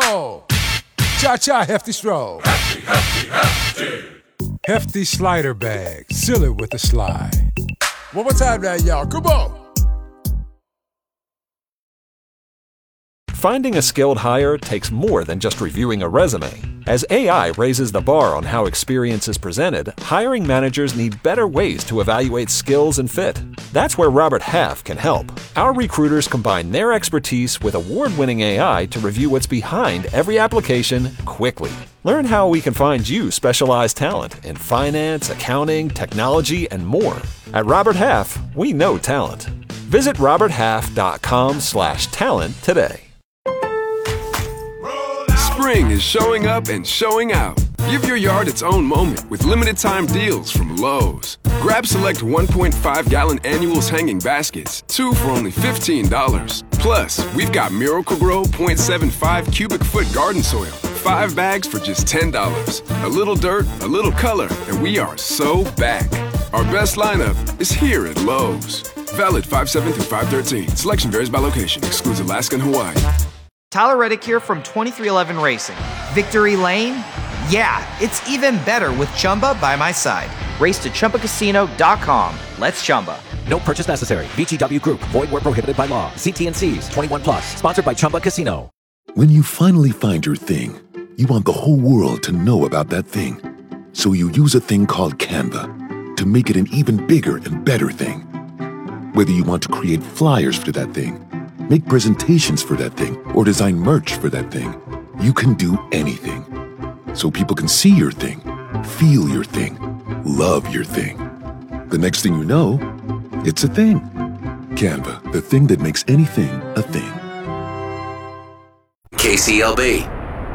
roll. Cha-cha, hefty stroll. Hefty, hefty, hefty. Hefty slider bag. Seal it with a slide. One more time now, y'all. Come on. Finding a skilled hire takes more than just reviewing a resume. As AI raises the bar on how experience is presented, hiring managers need better ways to evaluate skills and fit. That's where Robert Half can help. Our recruiters combine their expertise with award-winning AI to review what's behind every application quickly. Learn how we can find you specialized talent in finance, accounting, technology, and more. At Robert Half, we know talent. Visit roberthalf.com/talent today. Spring is showing up and showing out. Give your yard its own moment with limited time deals from Lowe's. Grab select 1.5-gallon annuals hanging baskets, 2 for only $15. Plus, we've got Miracle-Gro 0.75 cubic foot garden soil, 5 bags for just $10. A little dirt, a little color, and we are so back. Our best lineup is here at Lowe's. Valid 5/7 through 5/13. Selection varies by location. Excludes Alaska and Hawaii. Tyler Reddick here from 2311 Racing. Victory Lane? Yeah, it's even better with Chumba by my side. Race to ChumbaCasino.com. Let's Chumba. No purchase necessary. VGW Group. Void where prohibited by law. See T&Cs. 21 plus. Sponsored by Chumba Casino. When you finally find your thing, you want the whole world to know about that thing. So you use a thing called Canva to make it an even bigger and better thing. Whether you want to create flyers for that thing, make presentations for that thing, or design merch for that thing, you can do anything. So people can see your thing, feel your thing, love your thing. The next thing you know, it's a thing. Canva, the thing that makes anything a thing. KCLB.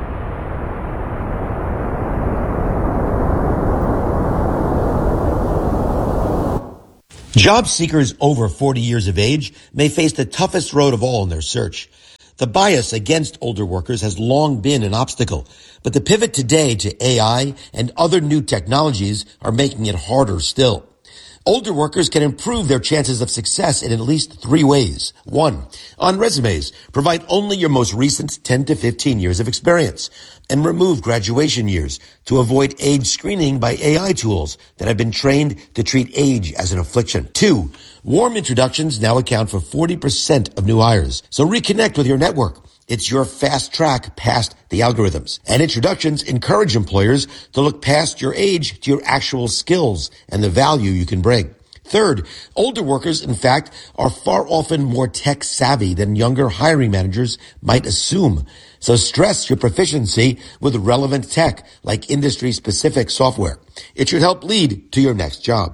Job seekers over 40 years of age may face the toughest road of all in their search. The bias against older workers has long been an obstacle, but the pivot today to AI and other new technologies are making it harder still. Older workers can improve their chances of success in at least 3 ways. 1. On resumes, provide only your most recent 10 to 15 years of experience and remove graduation years to avoid age screening by AI tools that have been trained to treat age as an affliction. 2. Warm introductions now account for 40% of new hires, so reconnect with your network. It's your fast track past the algorithms. And introductions encourage employers to look past your age to your actual skills and the value you can bring. Third, older workers, in fact, are far often more tech savvy than younger hiring managers might assume. So stress your proficiency with relevant tech like industry-specific software. It should help lead to your next job.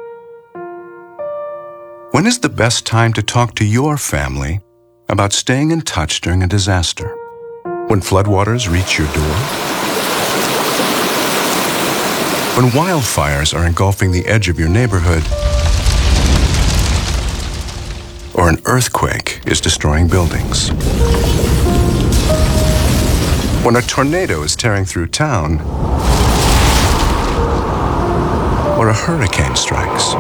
When is the best time to talk to your family about staying in touch during a disaster? When floodwaters reach your door? When wildfires are engulfing the edge of your neighborhood? Or an earthquake is destroying buildings? When a tornado is tearing through town? Or a hurricane strikes?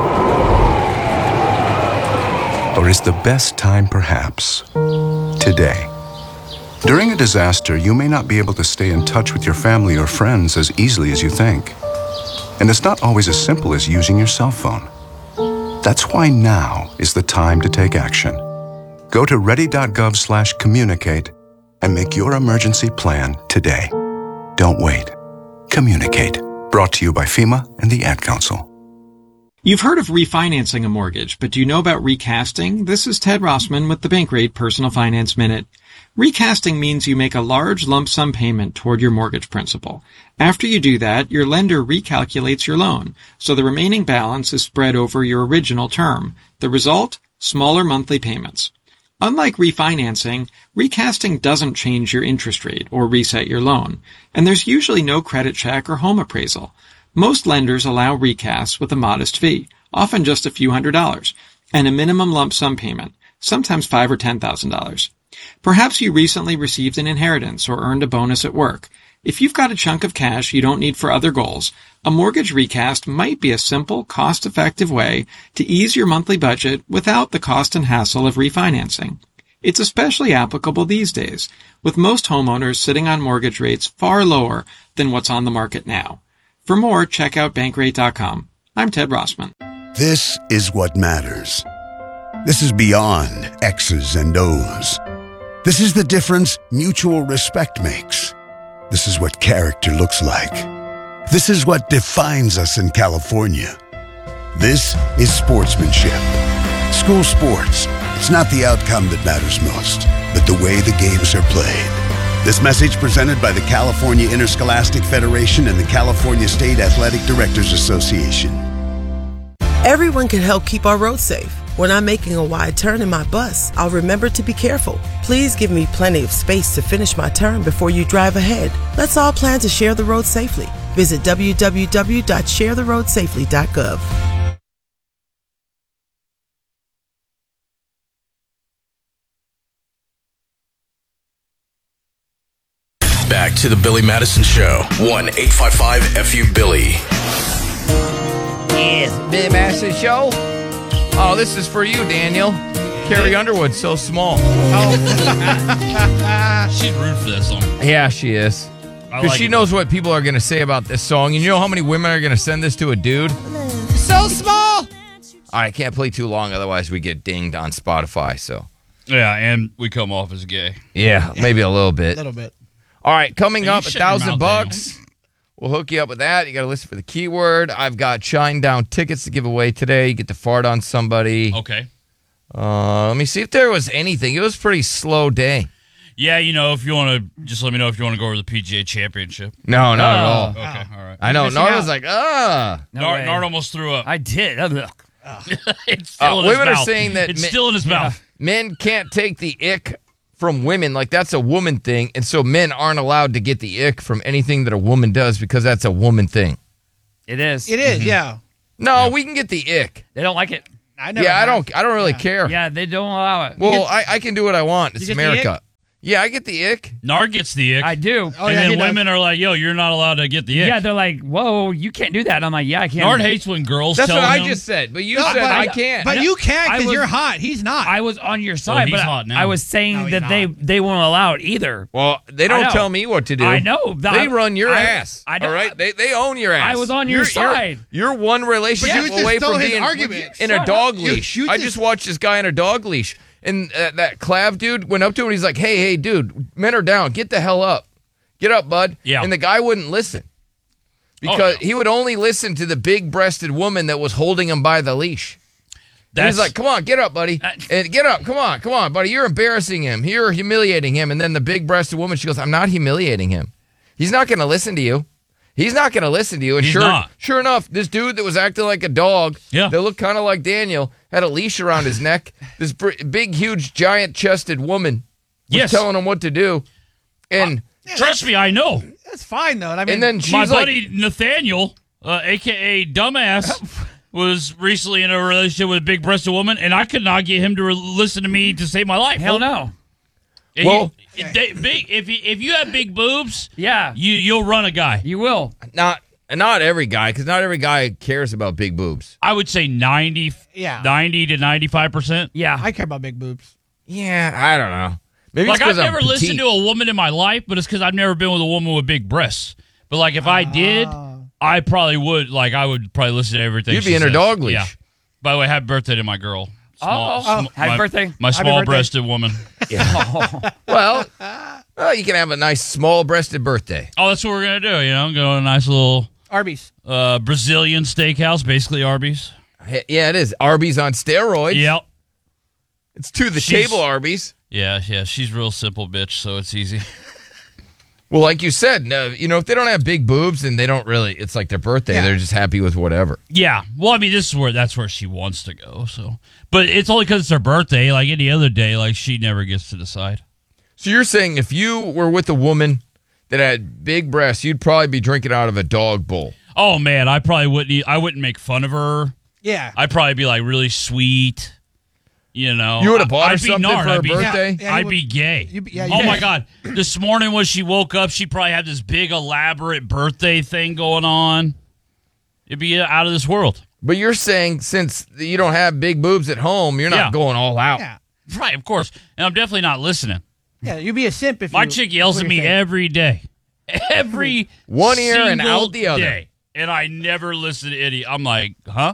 Or is the best time perhaps today? During a disaster, you may not be able to stay in touch with your family or friends as easily as you think. And it's not always as simple as using your cell phone. That's why now is the time to take action. Go to ready.gov/communicate and make your emergency plan today. Don't wait. Communicate. Brought to you by FEMA and the Ad Council. You've heard of refinancing a mortgage, but do you know about recasting? This is Ted Rossman with the Bankrate Personal Finance Minute. Recasting means you make a large lump sum payment toward your mortgage principal. After you do that, your lender recalculates your loan, so the remaining balance is spread over your original term. The result? Smaller monthly payments. Unlike refinancing, recasting doesn't change your interest rate or reset your loan, and there's usually no credit check or home appraisal. Most lenders allow recasts with a modest fee, often just a few $100s, and a minimum lump sum payment, sometimes $5,000 or $10,000. Perhaps you recently received an inheritance or earned a bonus at work. If you've got a chunk of cash you don't need for other goals, a mortgage recast might be a simple, cost-effective way to ease your monthly budget without the cost and hassle of refinancing. It's especially applicable these days, with most homeowners sitting on mortgage rates far lower than what's on the market now. For more, check out Bankrate.com. I'm Ted Rossman. This is what matters. This is beyond X's and O's. This is the difference mutual respect makes. This is what character looks like. This is what defines us in California. This is sportsmanship. School sports. It's not the outcome that matters most, but the way the games are played. This message presented by the California Interscholastic Federation and the California State Athletic Directors Association. Everyone can help keep our roads safe. When I'm making a wide turn in my bus, I'll remember to be careful. Please give me plenty of space to finish my turn before you drive ahead. Let's all plan to share the road safely. Visit www.sharetheroadsafely.gov. Back to the Billy Madison Show. 1-855-FU-BILLY. Yes, Billy Madison Show. Oh, this is for you, Daniel. Carrie Underwood's so small. She's rude for that song. Yeah, she is. Because she knows what people are going to say about this song. And you know how many women are going to send this to a dude? So small. All right, I can't play too long, otherwise we get dinged on Spotify. So yeah, and we come off as gay. Yeah, maybe a little bit. A little bit. All right, coming up, shut your mouth, $1,000. We'll hook you up with that. You got to listen for the keyword. I've got Shinedown tickets to give away today. You get to fart on somebody. Okay. Let me see if there was anything. It was a pretty slow day. Yeah, if you want to, just let me know if you want to go over the PGA Championship. No, not at all. Okay, all right. I know. Nard was like, Nard almost threw up. I did. It's still in his women mouth. are saying that it's still in his mouth. Men can't take the ick from women. Like, that's a woman thing. And so men aren't allowed to get the ick from anything that a woman does because that's a woman thing. It is. It is, yeah. No, we can get the ick. They don't like it. I don't really care. Yeah, they don't allow it. Well, I can do what I want. It's America. Yeah, I get the ick. Nard gets the ick. I do. And then women are like, yo, you're not allowed to get the ick. Yeah, they're like, whoa, you can't do that. And I'm like, yeah, I can't. Nard hates when girls That's tell what him. I just said, but you said I can't. But you can because you're hot. He's not. I was on your side, he's but hot now. I was saying that they won't allow it either. Well, they don't tell me what to do. I know. They run your ass. I know. All right? They own your ass. I was on your side. You're one relationship away from being in a dog leash. I just watched this guy in a dog leash. And that Clav dude went up to him and he's like, hey, dude, men are down. Get the hell up. Get up, bud. Yeah. And the guy wouldn't listen. Because he would only listen to the big-breasted woman that was holding him by the leash. He's like, come on, get up, buddy. And get up. Come on, buddy. You're embarrassing him. You're humiliating him. And then the big-breasted woman, she goes, I'm not humiliating him. He's not going to listen to you. He's not going to listen to you. And sure enough, this dude that was acting like a dog, that looked kind of like Daniel, had a leash around his neck. This big, huge, giant-chested woman was telling him what to do. And trust me, I know. That's fine, though. I mean, and then my buddy Nathaniel, a.k.a. Dumbass, was recently in a relationship with a big-breasted woman, and I could not get him to listen to me to save my life. Hell no. Well, if you have big boobs, you'll run a guy. You will. Not every guy, because not every guy cares about big boobs. I would say 90 to 95%. Yeah, I care about big boobs. Yeah, I don't know. Maybe I've never listened to a woman in my life, but it's because I've never been with a woman with big breasts. But if I did, I probably would. I would probably listen to everything. You'd be in her dog leash. Yeah. By the way, happy birthday to my girl. Happy birthday. My small-breasted woman. Yeah. Well, you can have a nice small-breasted birthday. Oh, that's what we're going to do, Go to a nice little Arby's. Brazilian steakhouse, basically Arby's. Yeah, it is. Arby's on steroids. Yep. It's to the table Arby's. Yeah, she's real simple, bitch, so it's easy. Well, like you said, if they don't have big boobs and they don't really, it's like their birthday, they're just happy with whatever. Yeah. Well, I mean, that's where she wants to go. So, but it's only because it's her birthday. Like any other day, she never gets to decide. So you're saying if you were with a woman that had big breasts, you'd probably be drinking out of a dog bowl. Oh man, I probably wouldn't. I wouldn't make fun of her. Yeah. I'd probably be really sweet. You would have bought her something for her birthday? I'd be gay. Oh, my God. This morning when she woke up, she probably had this big, elaborate birthday thing going on. It'd be out of this world. But you're saying since you don't have big boobs at home, you're not going all out. Yeah. Right, of course. And I'm definitely not listening. Yeah, you'd be a simp if my chick yells at me every day. Every one ear and out the other. Day. And I never listen to any. I'm like, huh?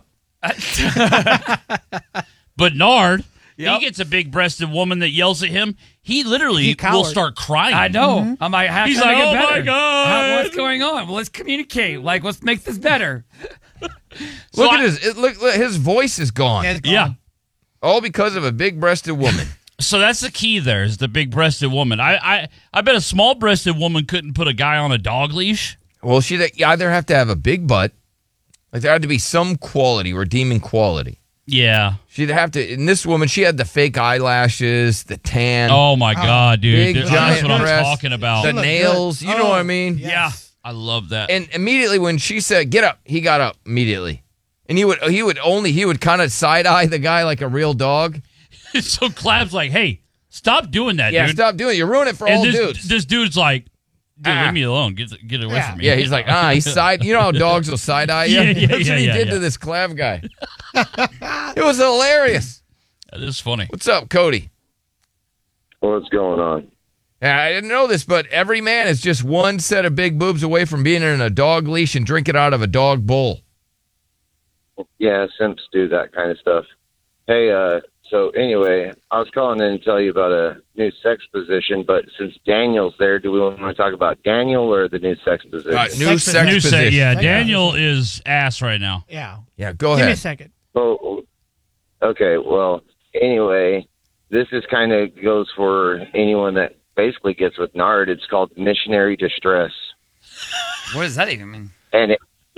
But Nard, he gets a big-breasted woman that yells at him. He literally will start crying. I know. I'm like, he's like, oh my God. What's going on? Well, let's communicate. Like, let's make this better. Look at his voice is gone. Yeah, it's gone. Yeah. All because of a big-breasted woman. So that's the key there, is the big-breasted woman. I bet a small-breasted woman couldn't put a guy on a dog leash. Well, she'd either have to have a big butt, like there had to be some quality, redeeming quality. Yeah. She'd have to, and this woman, she had the fake eyelashes, the tan. Oh, my God, dude. Big, That's what breast, I'm talking about. The nails, you know what I mean? Yes. Yeah. I love that. And immediately when she said, get up, he got up immediately. And he would kind of side-eye the guy like a real dog. So Clab's like, hey, stop doing that, dude. Yeah, stop doing it. You ruin it for all dudes. This dude's like, dude, leave me alone. Get away from me. Yeah, he's like, he's side. You know how dogs will side-eye you? Yeah, That's what he did to this Clav guy. It was hilarious. That is funny. What's up, Cody? What's going on? Yeah, I didn't know this, but every man is just one set of big boobs away from being in a dog leash and drinking out of a dog bowl. Yeah, simps do that kind of stuff. Hey, so anyway, I was calling in to tell you about a new sex position, but since Daniel's there, do we want to talk about Daniel or the new sex position? New sex position. Yeah, Daniel is ass right now. Yeah. Yeah, go Give ahead. me a second. Oh, okay. Well, anyway, this is kind of goes for anyone that basically gets with Nard. It's called missionary distress. What does that even mean? And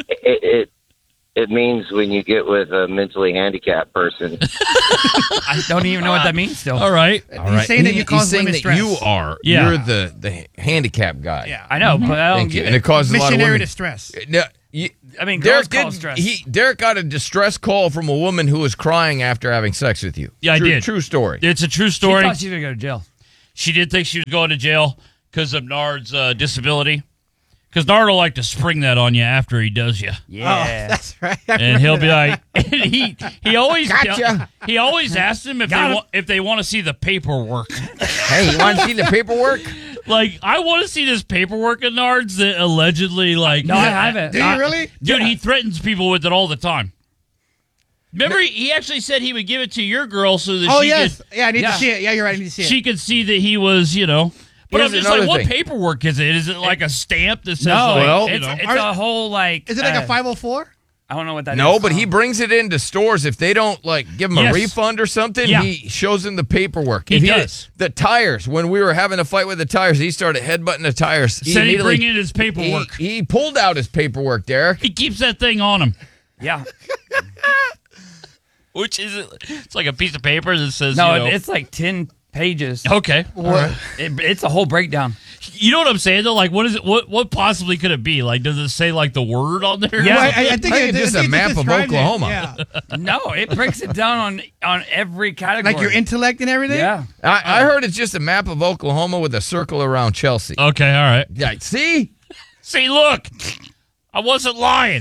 it means when you get with a mentally handicapped person. I don't even know what that means still. All right. He's saying that you cause He's saying women that stress. you are. Yeah. You're the handicapped guy. Yeah. I know, but I don't Thank you. get And it causes a lot of Missionary women. distress. No, I mean, Derek girls cause did. stress. Derek got a distress call from a woman who was crying after having sex with you. Yeah, I did. True story. It's a true She story. thought she was going to go to jail. She did think she was going to jail because of Nard's disability. Because Nard will like to spring that on you after he does you. Yeah. Oh, that's right. And he'll be like, and he always Gotcha. he always asks them if they want to see the paperwork. Hey, you want to see the paperwork? Like, I want to see this paperwork of Nard's that allegedly, like... No, I haven't. Do you really? Dude, he threatens people with it all the time. Remember, he actually said he would give it to your girl so that I need to see it. Yeah, you're right. I need to see it. she could see that he was, But I'm Here's just like, another what thing. paperwork is it? Is it like a stamp that says, No, like, it's a whole, like... Is it like a 504? I don't know what that is. No, but he brings it into stores. If they don't give him a Yes. refund or something, Yeah. he shows them the paperwork. He If does. The tires. When we were having a fight with the tires, he started headbutting the tires. Said he'd immediately- bring in his paperwork. He pulled out his paperwork, Derek. He keeps that thing on him. Yeah. Which is it's like a piece of paper that says, No, it's like 10 pages. Okay. It's a whole breakdown. You know what I'm saying though? Like, what is it? What possibly could it be? Like, does it say like the word on there? Yeah. Well, I think it's just a map of describes it. Oklahoma. Yeah. No, it breaks it down on every category. Like your intellect and everything? Yeah. I heard it's just a map of Oklahoma with a circle around Chelsea. Okay. All right. Yeah, see? See, look, I wasn't lying.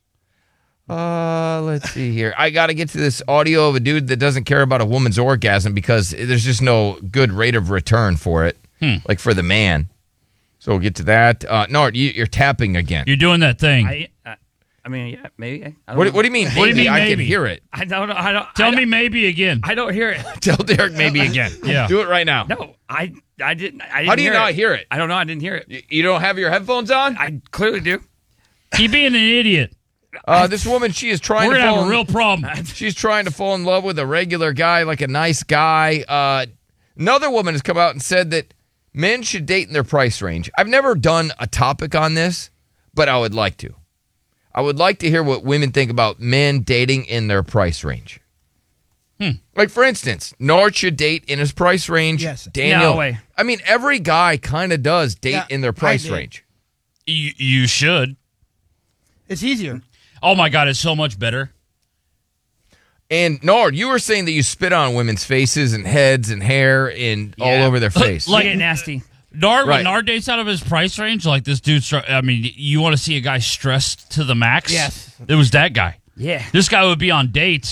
Let's see here. I got to get to this audio of a dude that doesn't care about a woman's orgasm because there's just no good rate of return for it, like for the man. So we'll get to that. Nard, you're tapping again. You're doing that thing. I mean, yeah, maybe. I don't What know. do you mean? What do you mean, I can maybe? hear it. I don't know. Tell me maybe again. I don't hear it. Tell Derek maybe again. Yeah. Do it right now. No, I didn't. How do you not hear it? I don't know. I didn't hear it. You don't have your headphones on? I clearly do. He being an idiot. This woman, she is trying We're to gonna fall have a real problem. She's trying to fall in love with a regular guy, like a nice guy. Another woman has come out and said that men should date in their price range. I've never done a topic on this, but I would like to. I would like to hear what women think about men dating in their price range. Like, for instance, Nard should date in his price range. Yes. Daniel. No way. I mean, every guy kind of does date Yeah, in their price I did. range. You should. It's easier. Oh my God, it's so much better. And Nard, you were saying that you spit on women's faces and heads and hair and all over their face. Like- Get nasty. Nard, Right. when Nard dates out of his price range, like this dude, I mean, you want to see a guy stressed to the max? Yes. It was that guy. Yeah. This guy would be on dates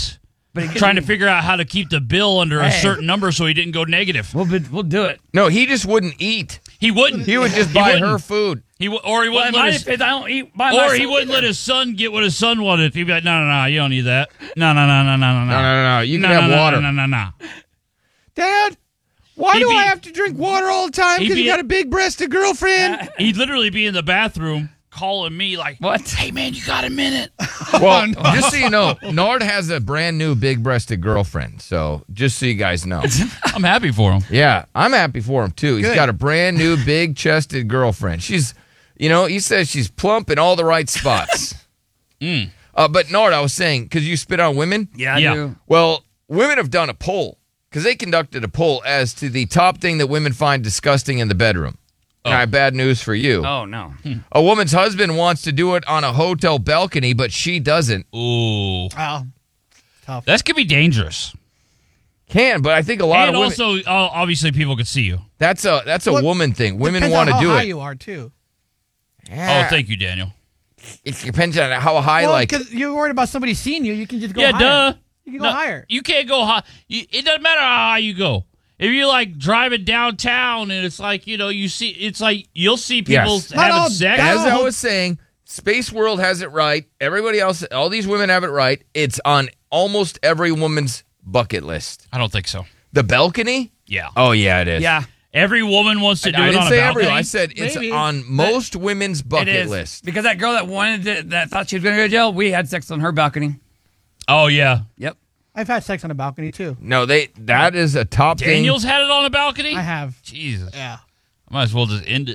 trying to figure out how to keep the bill under a certain number so he didn't go negative. We'll do it. No, he just wouldn't eat. He wouldn't. He would just buy her food. He wouldn't let his. I don't eat by Or myself he wouldn't let his son get what his son wanted. He'd be like, no, you don't need that. No. No. You can have water. No. Dad, why do I have to drink water all the time? Because you got a big-breasted girlfriend? He'd literally be in the bathroom calling me like, "What? Hey, man, you got a minute?" Well, just so you know, Nard has a brand new big-breasted girlfriend. So just so you guys know. I'm happy for him. Yeah, I'm happy for him, too. He's Good. got a brand new big-chested girlfriend. She's, he says she's plump in all the right spots. But Nard, I was saying, because you spit on women? Yeah, I do. Well, women have done a poll, because they conducted a poll as to the top thing that women find disgusting in the bedroom. And I have bad news for you. Oh, no. A woman's husband wants to do it on a hotel balcony, but she doesn't. Ooh. Wow. Tough. That could be dangerous. But I think a lot and of women... also, obviously, people could see you. That's a woman thing. Women Depends want to on do how high it. you are, too. Yeah. Oh, thank you, Daniel. It depends on how high, Well, like... because you're worried about somebody seeing you, you can just go Yeah, higher. duh. You can go higher. You can't go high. It doesn't matter how high you go. If you're like driving downtown and it's like, you see, it's like you'll see people having sex. As I was saying, Space World has it right. Everybody else, all these women have it right. It's on almost every woman's bucket list. I don't think so. The balcony? Yeah. Oh, yeah, it is. Yeah. Every woman wants to do I it didn't on a say balcony. everyone. I said it's Maybe. on most women's It bucket is. list. Because that girl that that thought she was going to go to jail, we had sex on her balcony. Oh, yeah. Yep. I've had sex on a balcony, too. No, that is a top thing. Daniel's had it on a balcony? I have. Jesus. Yeah. I might as well just end it.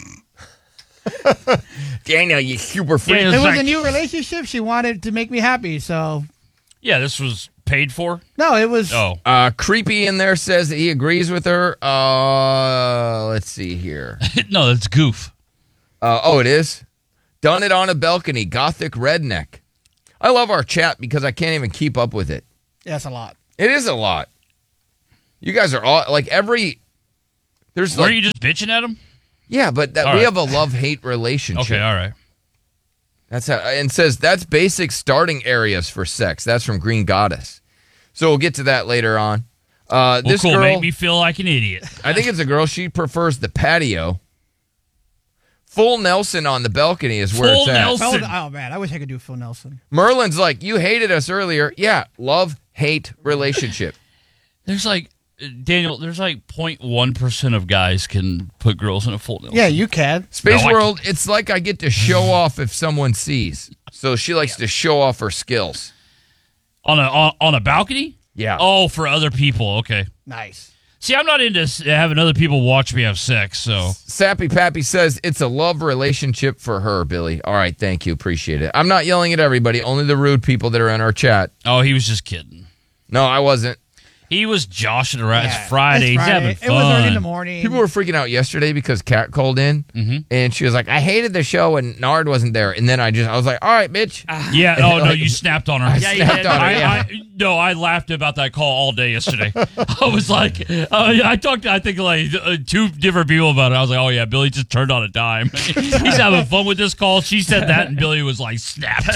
Daniel, you super freak. Yeah, It was like- a new relationship. She wanted to make me happy, so... Yeah, this was paid for? No, it was... Oh. Creepy in there says that he agrees with her. Let's see here. No, that's goof. It is? Done it on a balcony. Gothic redneck. I love our chat because I can't even keep up with it. Yeah, that's a lot. It is a lot. You guys are all like every. There's. Were you just bitching at him? Yeah, but we right. have a love-hate relationship. Okay, all right. That's how, and says that's basic starting areas for sex. That's from Green Goddess. So we'll get to that later on. This cool. girl Make me feel like an idiot. I think it's a girl. She prefers the patio. Full Nelson on the balcony is where it's at. Nelson. Oh, man. I wish I could do Phil Nelson. Merlin's like, you hated us earlier. Yeah, love-hate relationship. There's like, Daniel, there's like 0.1% of guys can put girls in a full Nelson. Yeah, you can. Space World, it's like I get to show off if someone sees. So she likes to show off her skills. On a balcony? Yeah. Oh, for other people. Okay. Nice. See, I'm not into having other people watch me have sex, so. Sappy Pappy says it's a love relationship for her, Billy. All right, thank you. Appreciate it. I'm not yelling at everybody, only the rude people that are in our chat. Oh, he was just kidding. No, I wasn't. He was joshing around. It's Friday. He's having fun. It was early in the morning. People were freaking out yesterday because Kat called in, and she was like, I hated the show and Nard wasn't there. And then I was like, all right, bitch. Yeah, oh, no, you snapped on her. I snapped on her, yeah. I laughed about that call all day yesterday. I was like, I talked to, I think, like two different people about it. I was like, oh, yeah, Billy just turned on a dime. He's having fun with this call. She said that, and Billy was like, snapped.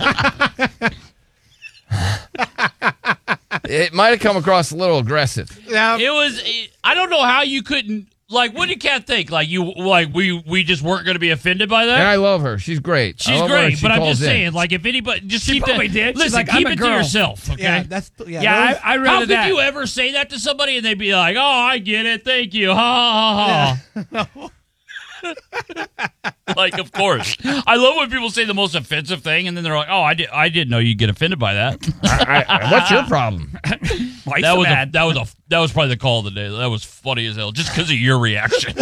It might have come across a little aggressive. Yeah. It was, I don't know how you couldn't, like, what did Kat think? Like, we just weren't going to be offended by that? And I love her. She's great. She's great, but I'm just saying, like, if anybody, just keep that. Did. Listen, like, keep I'm a it to girl. yourself, okay? Yeah, I read How could that. you ever say that to somebody and they'd be like, oh, I get it, thank you, ha, ha, ha. Like, of course. I love when people say the most offensive thing and then they're like, oh, I didn't know you'd get offended by that. What's your problem? Why that so was mad? that was probably the call of the day. That was funny as hell, just because of your reaction.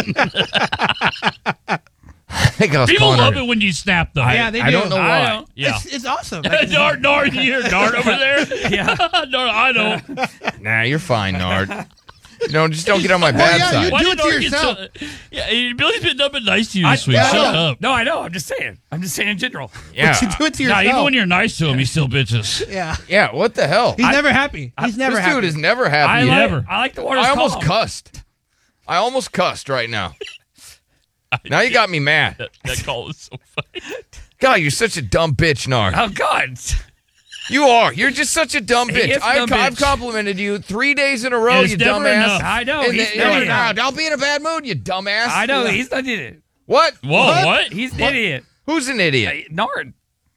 I think I was People calling love her. it when you snap, though. Yeah, they do. I don't know why. I don't. Yeah. It's awesome. Nard, you hear Nard over there? Yeah. Nard, I don't. Nah, you're fine, Nard. No, just don't get on my bad yeah, side. you Why do did it to Nard get yourself. Yeah, Billy's been nothing nice to you this week. I Shut know. up. No, I know. I'm just saying in general. Yeah. You do it to Nah, yourself. even when you're nice to him, he still bitches. Yeah. Yeah, what the hell? He's never happy. He's never This happy. dude is never happy. I Never. like the water's I almost calm. cussed. I almost cussed right now. Now you got me mad. That call was so funny. God, you're such a dumb bitch, Nard. Oh God. You are. You're just such a dumb He bitch. is a dumb I've bitch. complimented you 3 days in a row, It's you never dumbass. enough. I know. And He's then you're like, not. "Nah, I'll be in a bad mood, you dumbass." I know. He's an idiot. What? Whoa, what? He's an idiot. Who's an idiot? Nard.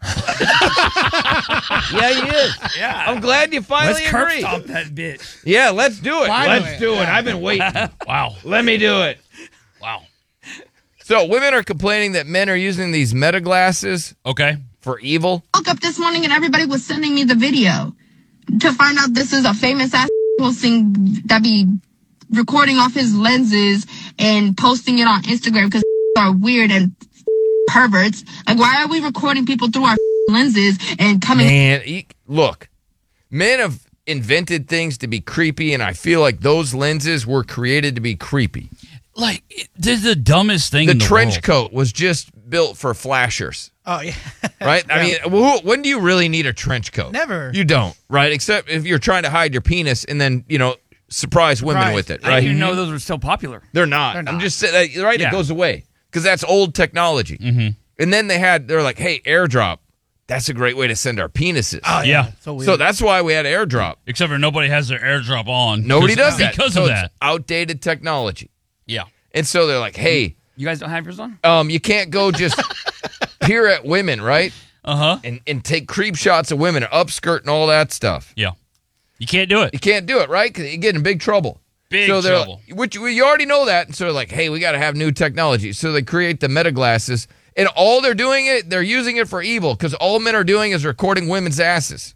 Yeah, he is. Yeah. I'm glad you finally Let's curb agree. stomp that bitch. Yeah, let's do it. Finally. Let's do it. I've been waiting. Wow. Let me do it. Wow. So women are complaining that men are using these meta glasses Okay. for evil. Woke up this morning and everybody was sending me the video to find out this is a famous ass posting that be recording off his lenses and posting it on Instagram because are weird and perverts. Like, why are we recording people through our lenses and coming? Man, look, men have invented things to be creepy, and I feel like those lenses were created to be creepy. Like, this is the dumbest thing The in the trench world. coat was just built for flashers. Oh, yeah. Right? I mean, when do you really need a trench coat? Never. You don't, right? Except if you're trying to hide your penis and then, surprise women Right. with it, I right? didn't even know those were still popular. They're not. They're not. I'm just saying, right? Yeah. It goes away because that's old technology. Mm-hmm. And then they're like, hey, AirDrop. That's a great way to send our penises. Oh, Yeah. So weird. So that's why we had AirDrop. Except for nobody has their AirDrop on. Nobody does that Because So of it's that. outdated technology. Yeah. And so they're like, hey, You guys don't have yours on? you can't go just peer at women, right? Uh-huh. And take creep shots of women, upskirt and all that stuff. Yeah. You can't do it. You can't do it, right? Because you get in big trouble. Big so they're trouble. Like, which you already know that. And so they're like, hey, we got to have new technology. So they create the meta glasses. And all they're using it for evil because all men are doing is recording women's asses.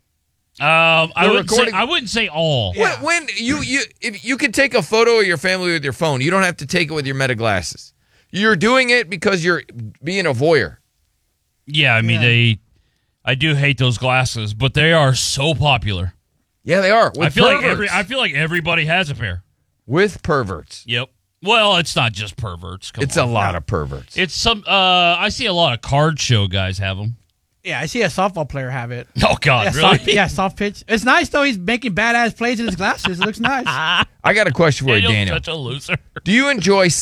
I wouldn't say all. Yeah. When if you can take a photo of your family with your phone, you don't have to take it with your meta glasses. You're doing it because you're being a voyeur. Yeah, I mean, I do hate those glasses, but they are so popular. Yeah, they are. I feel like everybody has a pair. With perverts. Yep. Well, it's not just perverts. It's a lot of perverts. It's some. I see a lot of card show guys have them. Yeah, I see a softball player have it. Oh God, yeah, really? Soft pitch. It's nice though. He's making badass plays in his glasses. It looks nice. I got a question for you, Daniel. Such a loser. Do you enjoy